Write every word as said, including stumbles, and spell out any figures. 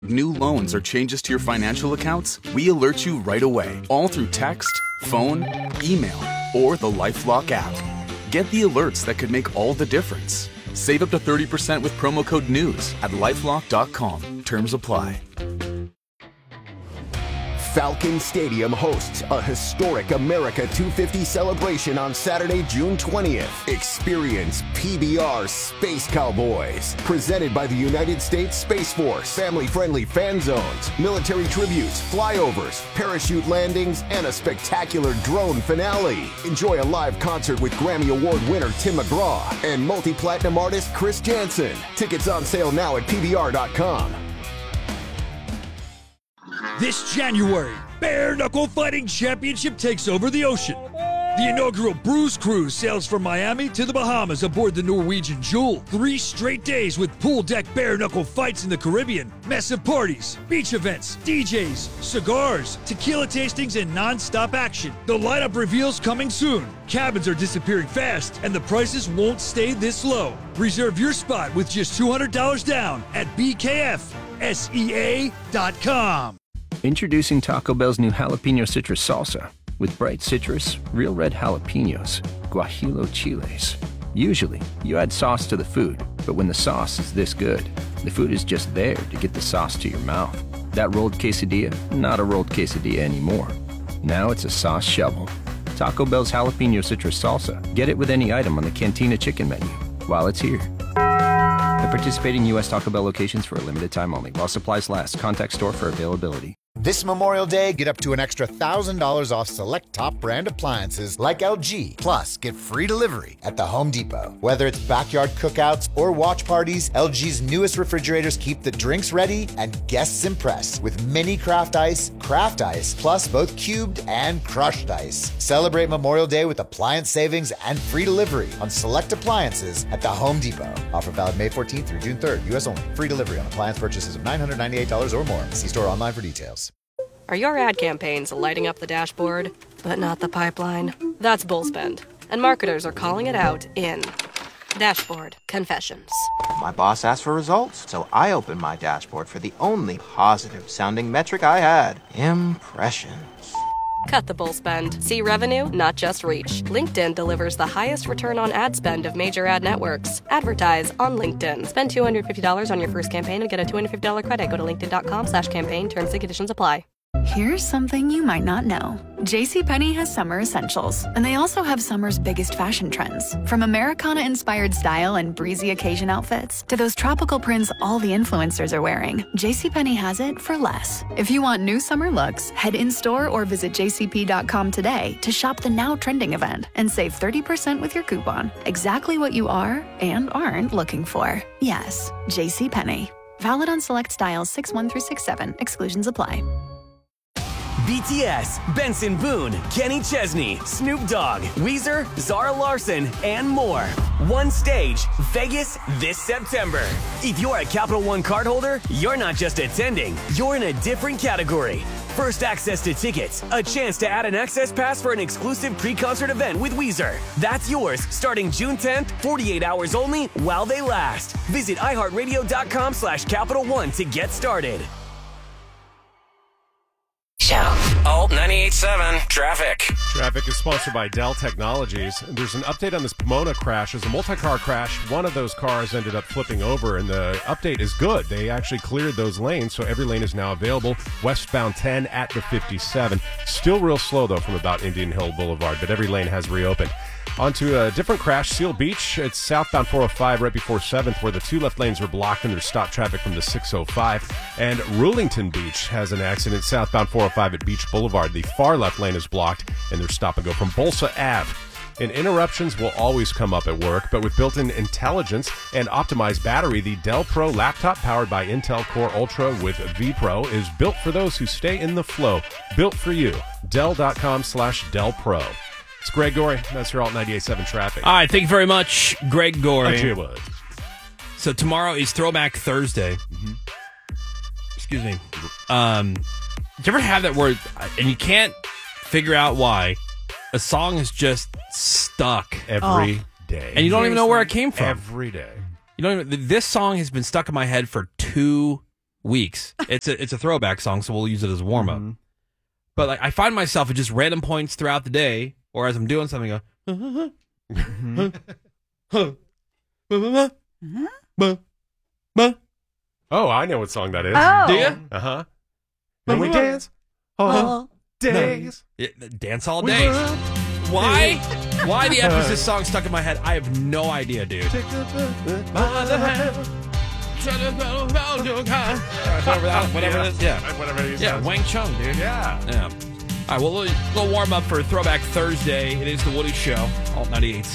New loans or changes to your financial accounts, we alert you right away, all through text, phone, email, or the LifeLock app. Get the alerts that could make all the difference. Save up to thirty percent with promo code NEWS at lifelock dot com. Terms apply. Falcon Stadium hosts a historic America two fifty celebration on Saturday, June twentieth. Experience P B R Space Cowboys, presented by the United States Space Force. Family-friendly fan zones, military tributes, flyovers, parachute landings, and a spectacular drone finale. Enjoy a live concert with Grammy Award winner Tim McGraw and multi-platinum artist Chris Jansen. Tickets on sale now at P B R dot com. This January, Bare Knuckle Fighting Championship takes over the ocean. The inaugural Bruise Cruise sails from Miami to the Bahamas aboard the Norwegian Jewel. Three straight days with pool deck bare knuckle fights in the Caribbean, massive parties, beach events, D Js, cigars, tequila tastings, and non-stop action. The lineup reveals coming soon. Cabins are disappearing fast, and the prices won't stay this low. Reserve your spot with just two hundred dollars down at B K F S E A dot com. Introducing Taco Bell's new jalapeno citrus salsa with bright citrus, real red jalapenos, guajillo chiles. Usually, you add sauce to the food, but when the sauce is this good, the food is just there to get the sauce to your mouth. That rolled quesadilla, not a rolled quesadilla anymore. Now it's a sauce shovel. Taco Bell's jalapeno citrus salsa. Get it with any item on the Cantina chicken menu while it's here. At participating U S Taco Bell locations for a limited time only. While supplies last. Contact store for availability. This Memorial Day, get up to an extra one thousand dollars off select top brand appliances like L G. Plus, get free delivery at the Home Depot. Whether it's backyard cookouts or watch parties, L G's newest refrigerators keep the drinks ready and guests impressed with mini craft ice, craft ice, plus both cubed and crushed ice. Celebrate Memorial Day with appliance savings and free delivery on select appliances at the Home Depot. Offer valid May fourteenth through June third, U S only. Free delivery on appliance purchases of nine hundred ninety-eight dollars or more. See store online for details. Are your ad campaigns lighting up the dashboard, but not the pipeline? That's Bullspend, and marketers are calling it out in Dashboard Confessions. My boss asked for results, so I opened my dashboard for the only positive-sounding metric I had, impressions. Cut the bull spend. See revenue, not just reach. LinkedIn delivers the highest return on ad spend of major ad networks. Advertise on LinkedIn. Spend two hundred fifty dollars on your first campaign and get a two hundred fifty dollars credit. Go to linkedin.com slash campaign. Terms and conditions apply. Here's something you might not know. JCPenney has summer essentials, and they also have summer's biggest fashion trends. From Americana-inspired style and breezy occasion outfits to those tropical prints all the influencers are wearing, JCPenney has it for less. If you want new summer looks, head in-store or visit j c p dot com today to shop the now trending event and save thirty percent with your coupon. Exactly what you are and aren't looking for. Yes, JCPenney. Valid on select styles six one through six seven. Exclusions apply. B T S, Benson Boone, Kenny Chesney, Snoop Dogg, Weezer, Zara Larson, and more. One stage, Vegas this September. If you're a Capital One cardholder, you're not just attending, you're in a different category. First access to tickets, a chance to add an access pass for an exclusive pre-concert event with Weezer. That's yours starting June tenth, forty-eight hours only while they last. Visit iHeartRadio.com slash Capital One to get started. Alt ninety-eight point seven Traffic. Traffic is sponsored by Dell Technologies. There's an update on this Pomona crash. There's a multi-car crash. One of those cars ended up flipping over, and the update is good. They actually cleared those lanes, so every lane is now available. Westbound ten at the fifty-seven. Still real slow, though, from about Indian Hill Boulevard, but every lane has reopened. On to a different crash, Seal Beach. It's southbound four oh five right before seventh, where the two left lanes are blocked and there's stop traffic from the six oh five. And Rulington Beach has an accident southbound four oh five at Beach Boulevard. The far left lane is blocked and there's stop and go from Bolsa Avenue. And interruptions will always come up at work, but with built-in intelligence and optimized battery, the Dell Pro laptop powered by Intel Core Ultra with vPro is built for those who stay in the flow. Built for you. Dell.com slash Dell Pro. It's Greg Gorey. That's your Alt ninety-eight point seven Traffic. All right, thank you very much, Greg Gorey. Oh, so tomorrow is Throwback Thursday. Mm-hmm. Excuse me. Um, do you ever have that word, and you can't figure out why, a song is just stuck every oh. day, and you don't even know where it came from. Every day. You don't even, this song has been stuck in my head for two weeks. It's a it's a throwback song, so we'll use it as a warm up. Mm-hmm. But like, I find myself at just random points throughout the day, or as I'm doing something, I go. Oh, I know what song that is. Oh. Do you? Uh huh. And we dance all days. Yeah, dance all days. Why? Why the F is this song stuck in my head? I have no idea, dude. Whatever it is. Yeah. Whatever it is. Yeah, Wang Chung, dude. Yeah. Yeah. All right, well, a little, little warm up for Throwback Thursday. It is the Woody Show, Alt ninety-eight.